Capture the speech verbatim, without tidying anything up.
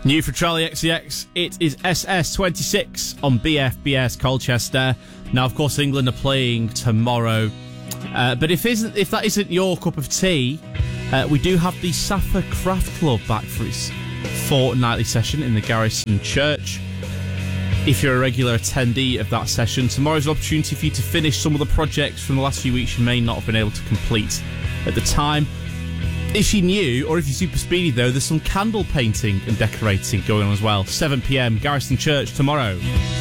New for Charlie X C X, it is S S twenty-six on B F B S Colchester. Now, of course, England are playing tomorrow. Uh, but if isn't if that isn't your cup of tea, uh, we do have the Safa Craft Club back for its fortnightly session in the Garrison Church. If you're a regular attendee of that session, tomorrow's an opportunity for you to finish some of the projects from the last few weeks you may not have been able to complete at the time. If you're new, or if you're super speedy though, there's some candle painting and decorating going on as well. seven p m, Garrison Church tomorrow.